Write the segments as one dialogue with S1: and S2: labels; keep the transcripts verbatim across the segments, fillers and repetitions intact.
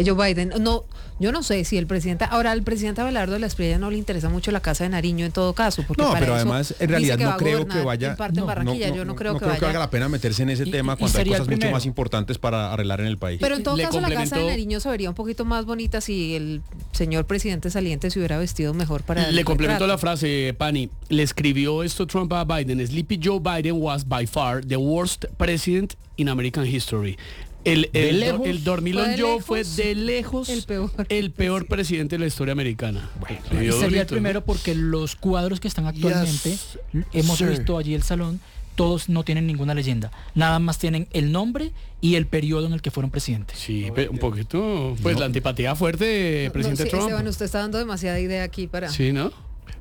S1: Joe Biden. No, yo no sé si el presidente, ahora el presidente Abelardo de la Espriella no le interesa mucho la casa de Nariño en todo caso, porque
S2: no,
S1: para
S2: pero
S1: eso
S2: además en realidad
S1: que
S2: no creo que vaya,
S1: en parte
S2: no,
S1: en Barranquilla,
S2: no, no,
S1: yo no creo
S2: no
S1: que
S2: creo
S1: vaya.
S2: que valga la pena meterse en ese
S3: y,
S2: tema
S3: y,
S2: cuando
S3: y
S2: hay cosas mucho
S3: primero.
S2: más importantes para arreglar en el país.
S1: Pero en todo
S3: Le
S1: caso la casa de
S3: complementó-
S1: Nariño se vería un poquito más bonita si el señor presidente saliente se hubiera vestido mejor para el
S3: Le complemento
S1: retrato.
S3: la frase, Pani. Le escribió esto Trump a Biden. Sleepy Joe Biden was by far the worst president in American history. El,
S2: ¿De
S3: el,
S2: lejos?
S3: el dormilón
S1: ¿Fue de
S3: Joe
S1: lejos?
S3: fue de lejos
S1: El peor.
S3: el peor presidente de la historia americana.
S2: Bueno,
S3: Le
S4: Y
S3: dio
S4: sería el
S3: durito, ¿no?
S4: primero porque los cuadros que están actualmente,
S5: Yes,
S4: hemos
S5: sir.
S4: visto allí el salón, todos no tienen ninguna leyenda. Nada más tienen el nombre y el periodo en el que fueron presidentes.
S3: Sí, pe- un poquito, pues la antipatía fuerte de
S1: No,
S3: presidente
S1: sí,
S3: Trump.
S1: Esteban, usted está dando demasiada idea aquí para...
S3: Sí, ¿no?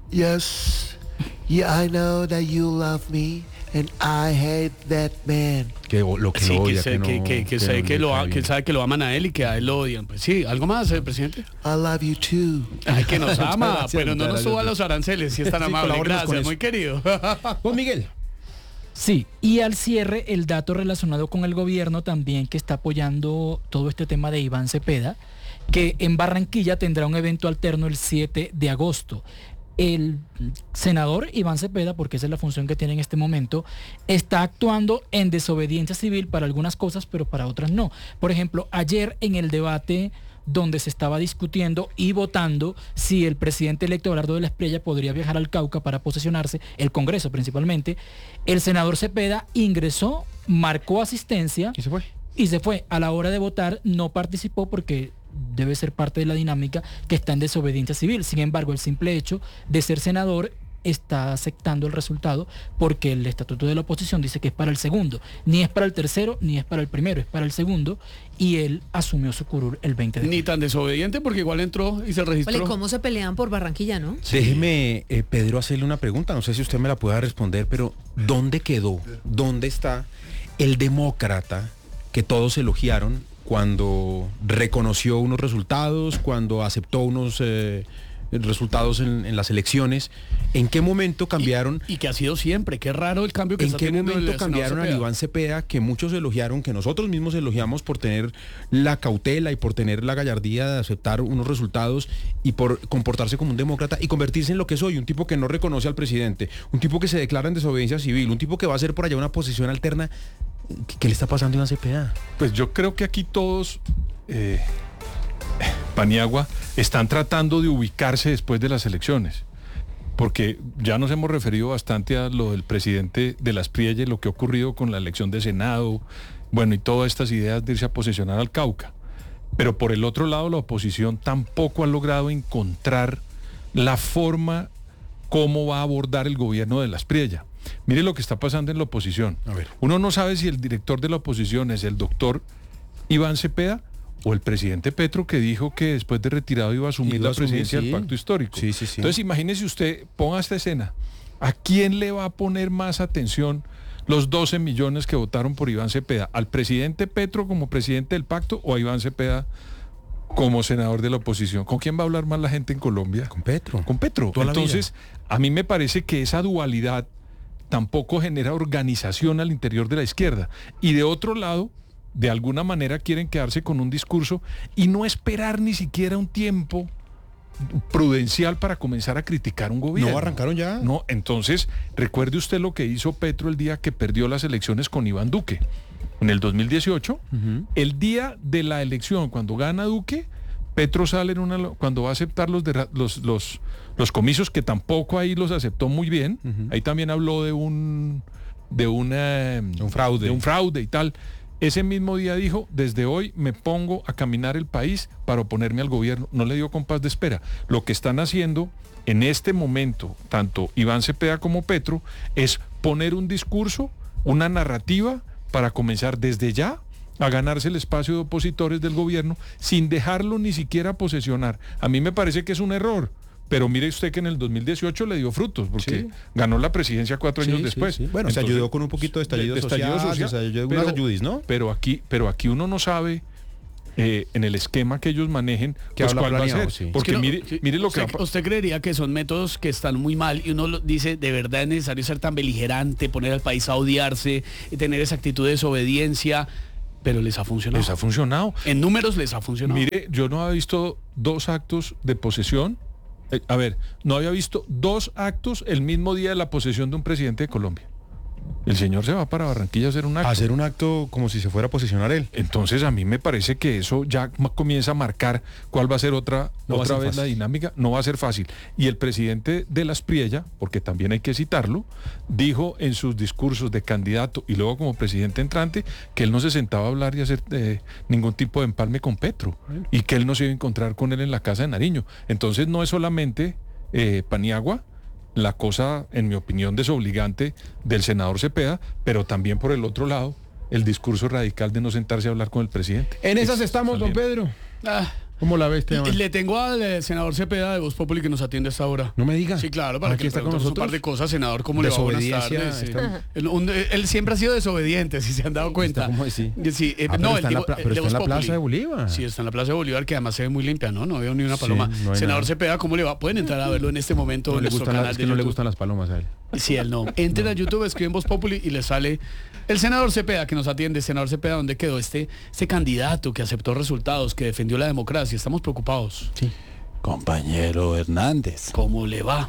S5: Yes. Yeah, I know that you love me and I hate that man.
S2: que lo que
S3: Sí,
S2: lo
S3: que,
S2: odia,
S3: sé-
S2: no-
S3: que, que, que,
S2: que
S3: sé
S2: no
S3: que,
S2: le
S3: lo,
S2: cae
S3: a- que
S2: bien.
S3: él sabe que lo aman a él y que a él lo odian. Pues sí, ¿algo más, eh, presidente?
S5: I love you too.
S3: Ay, que nos ama,
S2: gracias,
S3: pero no
S2: muchas
S3: nos
S2: gracias.
S3: suba los aranceles, si es tan
S2: Sí,
S3: amable.
S2: colabórenos con
S3: Gracias,
S2: eso.
S3: muy querido.
S2: Juan Miguel.
S4: Sí, y al cierre el dato relacionado con el gobierno también que está apoyando todo este tema de Iván Cepeda, que en Barranquilla tendrá un evento alterno el siete de agosto. El senador Iván Cepeda, porque esa es la función que tiene en este momento, está actuando en desobediencia civil para algunas cosas, pero para otras no. Por ejemplo, ayer en el debate donde se estaba discutiendo y votando si el presidente electo Abelardo de la Espriella podría viajar al Cauca para posesionarse, el Congreso principalmente, el senador Cepeda ingresó, marcó asistencia
S2: ¿Y se fue?
S4: y se fue. A la hora de votar no participó porque debe ser parte de la dinámica que está en desobediencia civil. Sin embargo, el simple hecho de ser senador está aceptando el resultado porque el estatuto de la oposición dice que es para el segundo, ni es para el tercero ni es para el primero, es para el segundo, y él asumió su curul el veinte de
S3: Ni tan desobediente porque igual entró y se registró.
S1: Oye, ¿cómo se pelean por Barranquilla, no?
S2: Déjeme, eh, Pedro, hacerle una pregunta. No sé si usted me la pueda responder, pero ¿dónde quedó? ¿Dónde está el demócrata que todos elogiaron cuando reconoció unos resultados, cuando aceptó unos eh, resultados en, en las elecciones? ¿En qué momento cambiaron?
S3: Y que ha sido siempre, qué raro el cambio que
S2: ¿En
S3: está
S2: qué
S3: teniendo
S2: momento
S3: el
S2: cambiaron
S3: senador
S2: a
S3: Cepeda?
S2: Iván Cepeda, que muchos elogiaron, que nosotros mismos elogiamos por tener la cautela y por tener la gallardía de aceptar unos resultados y por comportarse como un demócrata y convertirse en lo que soy, un tipo que no reconoce al presidente, un tipo que se declara en desobediencia civil, un tipo que va a hacer por allá una posición alterna? ¿Qué, qué le está pasando a Iván Cepeda?
S6: Pues yo creo que aquí todos, eh, Paniagua, están tratando de ubicarse después de las elecciones. Porque ya nos hemos referido bastante a lo del presidente de la Espriella y lo que ha ocurrido con la elección de Senado, bueno, y todas estas ideas de irse a posesionar al Cauca. Pero por el otro lado, la oposición tampoco ha logrado encontrar la forma cómo va a abordar el gobierno de la Espriella. Mire lo que está pasando en la oposición.
S2: A ver.
S6: Uno no sabe si el director de la oposición es el doctor Iván Cepeda o el presidente Petro, que dijo que después de retirado iba a asumir
S2: Iba a
S6: la
S2: asumir,
S6: presidencia
S2: sí.
S6: del Pacto Histórico.
S2: Sí, sí, sí.
S6: Entonces imagínese usted, ponga esta escena, ¿a quién le va a poner más atención los doce millones que votaron por Iván Cepeda? ¿Al presidente Petro como presidente del pacto o a Iván Cepeda como senador de la oposición? ¿Con quién va a hablar más la gente en Colombia?
S2: Con Petro.
S6: Con Petro.
S2: Toda la
S6: Entonces, a mí me parece que esa dualidad tampoco genera organización al interior de la izquierda. Y de otro lado, de alguna manera quieren quedarse con un discurso y no esperar ni siquiera un tiempo prudencial para comenzar a criticar un gobierno.
S2: ¿No arrancaron ya?
S6: No, entonces, recuerde usted lo que hizo Petro el día que perdió las elecciones con Iván Duque. En el dos mil dieciocho,
S2: Ujú.
S6: el día de la elección, cuando gana Duque, Petro sale en una, cuando va a aceptar los, de, los, los, los comicios, que tampoco ahí los aceptó muy bien.
S2: Ujú.
S6: Ahí también habló de un, de una,
S2: Un fraude.
S6: de un fraude y tal. Ese mismo día dijo, desde hoy me pongo a caminar el país para oponerme al gobierno. No le dio compás de espera. Lo que están haciendo en este momento, tanto Iván Cepeda como Petro, es poner un discurso, una narrativa, para comenzar desde ya a ganarse el espacio de opositores del gobierno sin dejarlo ni siquiera posesionar. A mí me parece que es un error. Pero mire usted que en el dos mil dieciocho le dio frutos, porque
S2: Sí.
S6: ganó la presidencia cuatro
S2: Sí,
S6: años
S2: sí,
S6: después.
S2: sí. Bueno, se
S6: Entonces,
S2: ayudó con un poquito de estallido,
S6: de- de estallido
S2: social,
S6: social,
S2: se ayudó
S6: pero-
S2: unas ayudis, ¿no?
S6: Pero aquí, pero aquí uno no sabe eh, en el esquema que ellos manejen
S2: Que
S6: pues,
S2: habla
S6: cuál va a
S2: planeado,
S6: ser.
S2: sí.
S6: Porque
S3: Es que no,
S6: mire,
S3: sí,
S6: mire lo que
S3: usted,
S6: va a pa-
S3: usted creería que son métodos que están muy mal y uno lo dice, de verdad es necesario ser tan beligerante, poner al país a odiarse, y tener esa actitud de desobediencia. Pero les ha funcionado.
S6: Les ha funcionado.
S3: En números les ha funcionado.
S6: Mire, yo no había visto dos actos de posesión. Eh, a ver, no había visto dos actos el mismo día de la posesión de un presidente de Colombia. El señor se va para Barranquilla a hacer un acto.
S2: Hacer un acto como si se fuera a posicionar él.
S6: Entonces a mí me parece que eso ya ma- comienza a marcar cuál va a ser otra,
S2: No va a
S6: otra
S2: ser
S6: vez la
S2: fácil.
S6: dinámica. No va a ser fácil. Y el presidente de la Espriella, porque también hay que citarlo, dijo en sus discursos de candidato y luego como presidente entrante que él no se sentaba a hablar y hacer eh, ningún tipo de empalme con Petro. Bueno. Y que él no se iba a encontrar con él en la casa de Nariño. Entonces no es solamente eh, Paniagua la cosa, en mi opinión, desobligante del senador Cepeda, pero también por el otro lado, el discurso radical de no sentarse a hablar con el presidente.
S2: En esas estamos, don Pedro.
S3: Ah,
S2: ¿Cómo la ves, Esteban?
S3: le tengo al eh, senador Cepeda de Voz Populi que nos atiende a esta hora.
S2: No me diga.
S3: Sí, claro, para
S2: Aquí
S3: que
S2: está
S3: le
S2: con
S3: preguntemos un
S2: nosotros.
S3: par de cosas, senador, ¿cómo le va? Buenas
S2: Desobediencia,
S3: tardes. sí.
S2: está-
S3: Él, un- él siempre ha sido desobediente, si se han dado cuenta.
S2: ¿Cómo así?
S3: Sí, eh,
S2: Ah, pero
S3: no,
S2: está
S3: el
S2: en la
S3: digo,
S2: pla-
S3: el
S2: pero
S3: de
S2: está en la
S3: Voz
S2: Plaza
S3: Populi.
S2: de Bolívar.
S3: Sí, está en la Plaza de Bolívar, que además se ve muy limpia, ¿no? No veo ni una paloma.
S2: Sí, no hay
S3: senador
S2: nada.
S3: Cepeda, ¿cómo le va? Pueden entrar a verlo en este momento
S2: No
S3: en
S2: le
S3: nuestro
S2: gustan las-
S3: canal
S2: es
S3: de
S2: que no le
S3: YouTube.
S2: gustan las palomas a él.
S3: Sí, él no. Entren a YouTube, escriben Voz Populi y le sale el senador Cepeda que nos atiende. Senador Cepeda, ¿dónde quedó este, este candidato que aceptó resultados, que defendió la democracia? Estamos preocupados.
S2: Sí.
S7: Compañero Hernández,
S3: ¿Cómo le va?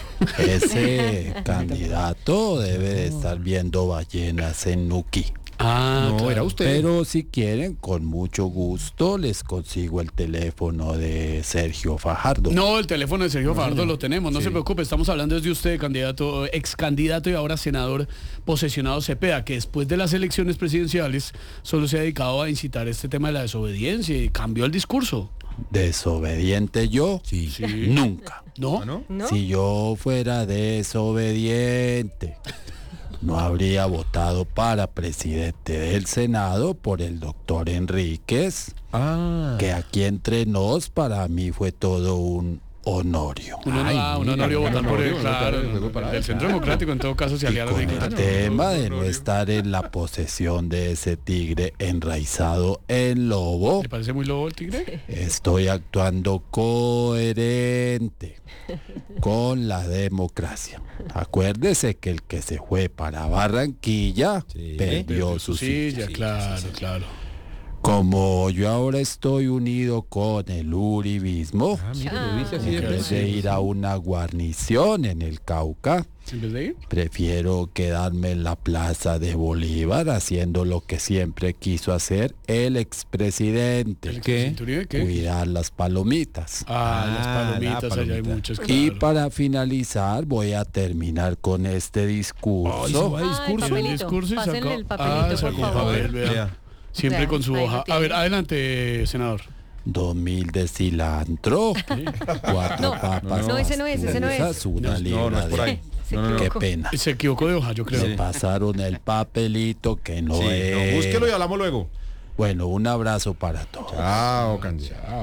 S7: ese candidato debe de estar viendo ballenas en Nuki.
S3: Ah,
S2: No,
S3: claro.
S2: era usted.
S7: Pero si quieren, con mucho gusto les consigo el teléfono de Sergio Fajardo.
S3: No, el teléfono de Sergio Fajardo lo tenemos, no se preocupe, estamos hablando desde usted, candidato, ex candidato y ahora senador posesionado Cepeda, que después de las elecciones presidenciales solo se ha dedicado a incitar este tema de la desobediencia y cambió el discurso.
S7: ¿Desobediente yo?
S2: Sí.
S7: Nunca.
S3: ¿No?
S2: ¿Ah, no?
S1: ¿No?
S7: Si yo fuera desobediente, no habría votado para presidente del Senado por el doctor Enríquez,
S2: Ah.
S7: que aquí entre nos para mí fue todo un honorio.
S3: Uno,
S2: Ay,
S3: ah, uno
S2: mira,
S3: no
S2: un
S3: votar por él,
S2: honorio,
S3: claro.
S2: ¿no?
S3: no,
S2: Luego
S3: no,
S2: para
S3: del
S2: él,
S3: Centro
S2: claro.
S3: Democrático en todo caso se
S7: Y
S3: aliaron
S7: con
S3: de
S7: el tema de no estar en la posesión de ese tigre enraizado en lobo,
S3: ¿Le parece muy lobo el tigre?
S7: estoy actuando coherente con la democracia. Acuérdese que el que se fue para Barranquilla
S2: Sí.
S7: perdió su
S3: Sí,
S7: sitio.
S3: ya, claro, claro.
S7: Como yo ahora estoy unido con el uribismo,
S2: Ah, mire, lo dice así de
S7: en vez
S2: frente.
S7: de ir a una guarnición en el Cauca,
S3: ¿En vez de ir?
S7: prefiero quedarme en la plaza de Bolívar haciendo lo que siempre quiso hacer el expresidente.
S3: ¿El
S2: ¿Qué?
S3: Uribe, qué?
S7: Cuidar las palomitas.
S3: Ah, las
S2: Ah,
S3: palomitas,
S2: la
S3: allá hay
S2: palomita.
S3: muchas.
S7: Y
S3: claro.
S7: para finalizar voy a terminar con este discurso.
S1: Ay,
S3: discurso.
S1: papelito.
S3: El discurso y
S1: Pásenle
S3: sacó-
S1: el papelito,
S3: Ah,
S1: por
S3: sacó
S1: favor.
S3: papel, vea.
S2: Vea.
S3: Siempre
S1: Vea,
S3: con su
S1: ahí lo
S3: hoja. A
S1: tiene.
S3: ver, adelante, senador.
S7: Dos mil de cilantro, cuatro
S1: No,
S7: papas.
S1: no, ese no es, ese no es.
S7: pasturosas, una
S2: No,
S7: libra
S2: no es por
S7: de-
S2: ahí.
S1: Se
S2: No, no, no.
S7: Qué
S1: equivocó.
S7: pena.
S3: Se equivocó de hoja, yo creo.
S7: Me pasaron el papelito que no
S2: Sí,
S7: es.
S2: no, búsquelo y hablamos luego.
S7: Bueno, un abrazo para todos.
S2: Chao, candidato.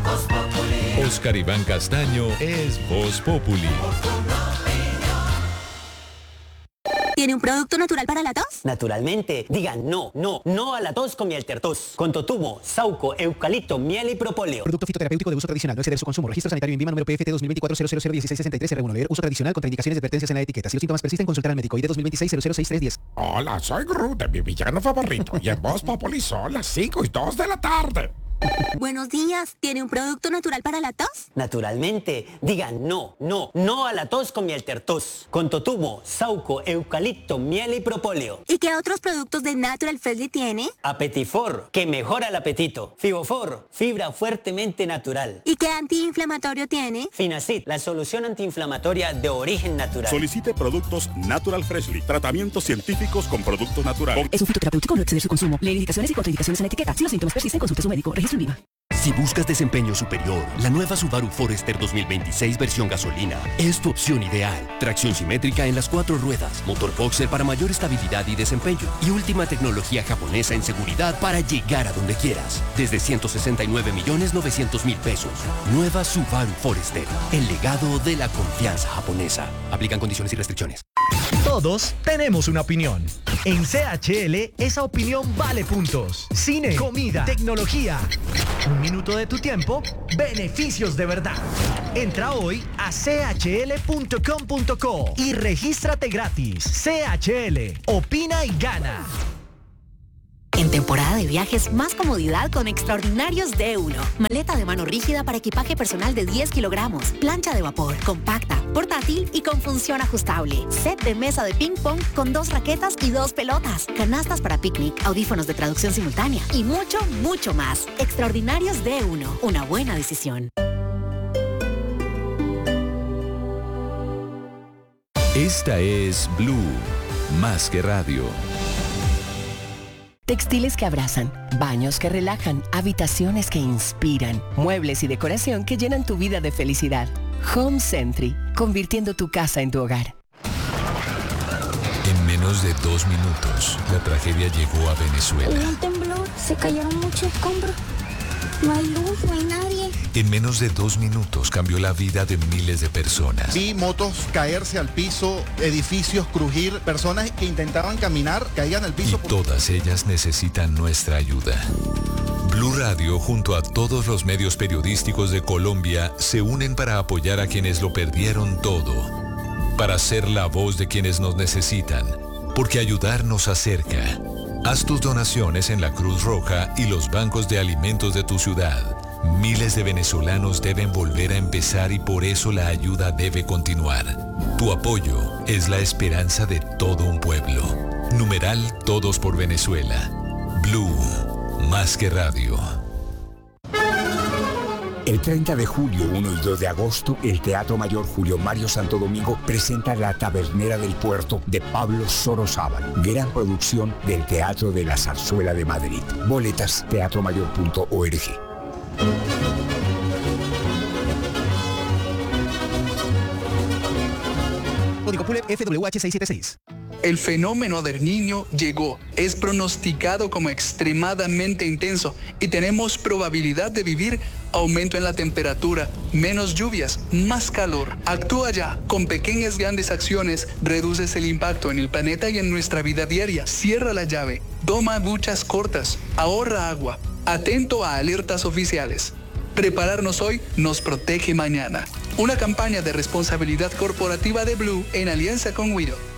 S8: Oscar Iván Castaño es Voz Populi.
S9: ¿Tiene un producto natural para la tos?
S10: Naturalmente, digan no, no, no a la tos con miel tertos. Con totumo, sauco, eucalipto, miel y propóleo.
S11: Producto fitoterapéutico de uso tradicional, no exceder su consumo. Registro sanitario en Vima número P F T dos mil veinticuatro cero cero cero dieciséis sesenta y tres R uno. Leer uso tradicional con indicaciones y advertencias en la etiqueta. Si los síntomas persisten, consultar al médico. I D dos mil veintiséis cero cero seis tres diez.
S12: Hola, soy Groot de mi villano favorito y en Voz Populi son las cinco y dos de la tarde.
S9: Buenos días. ¿Tiene un producto natural para la tos?
S10: Naturalmente, digan no, no, no a la tos con miel tertos. Con totumo, sauco, eucalipto, miel y propóleo.
S9: ¿Y qué otros productos de Natural Freshly tiene?
S10: Apetifor, que mejora el apetito. Fibofor, fibra fuertemente natural.
S9: ¿Y qué antiinflamatorio tiene?
S10: Finacid, la solución antiinflamatoria de origen natural.
S13: Solicite productos Natural Freshly. Tratamientos científicos con productos naturales.
S14: Es un fitoterapéutico, no exceder su consumo. Lee indicaciones y contraindicaciones en la etiqueta. Si los síntomas persisten, consulte a su médico. Registro en Vima.
S15: Si buscas desempeño superior, la nueva Subaru Forester dos mil veintiséis versión gasolina es tu opción ideal. Tracción simétrica en las cuatro ruedas, motor boxer para mayor estabilidad y desempeño y última tecnología japonesa en seguridad para llegar a donde quieras. Desde ciento sesenta y nueve millones novecientos mil pesos. Nueva Subaru Forester, el legado de la confianza japonesa. Aplican condiciones y restricciones.
S16: Todos tenemos una opinión. En C H L, esa opinión vale puntos. Cine, comida, tecnología. Un minuto de tu tiempo, beneficios de verdad. Entra hoy a c h l punto com punto co y regístrate gratis. C H L, opina y gana.
S17: En temporada de viajes, más comodidad con Extraordinarios D uno. Maleta de mano rígida para equipaje personal de diez kilogramos. Plancha de vapor, compacta, portátil y con función ajustable. Set de mesa de ping pong con dos raquetas y dos pelotas. Canastas para picnic, audífonos de traducción simultánea y mucho, mucho más. Extraordinarios D uno. Una buena decisión.
S8: Esta es Blue, más que radio.
S18: Textiles que abrazan, baños que relajan, habitaciones que inspiran, muebles y decoración que llenan tu vida de felicidad. Home Century, convirtiendo tu casa en tu hogar.
S8: En menos de dos minutos, la tragedia llegó a Venezuela.
S19: Hubo un temblor, se cayeron muchos escombros. No hay luz, no hay nadie.
S8: En menos de dos minutos cambió la vida de miles de personas.
S20: Vi motos caerse al piso, edificios crujir, personas que intentaban caminar caían al piso.
S8: Y todas ellas necesitan nuestra ayuda. Blue Radio, junto a todos los medios periodísticos de Colombia, se unen para apoyar a quienes lo perdieron todo. Para ser la voz de quienes nos necesitan. Porque ayudar nos acerca. Haz tus donaciones en la Cruz Roja y los bancos de alimentos de tu ciudad. Miles de venezolanos deben volver a empezar y por eso la ayuda debe continuar. Tu apoyo es la esperanza de todo un pueblo. Numeral Todos por Venezuela. Blue, más que radio.
S21: El treinta de julio, uno y dos de agosto, el Teatro Mayor Julio Mario Santo Domingo presenta La Tabernera del Puerto de Pablo Sorozábal, gran producción del Teatro de la Zarzuela de Madrid. Boletas, teatro mayor punto org.
S11: Código P U L E P F W H seiscientos setenta y seis.
S22: El fenómeno del Niño llegó, es pronosticado como extremadamente intenso y tenemos probabilidad de vivir aumento en la temperatura, menos lluvias, más calor. Actúa ya, con pequeñas grandes acciones reduces el impacto en el planeta y en nuestra vida diaria. Cierra la llave, toma duchas cortas, ahorra agua, atento a alertas oficiales. Prepararnos hoy nos protege mañana. Una campaña de responsabilidad corporativa de Blue en alianza con Wido.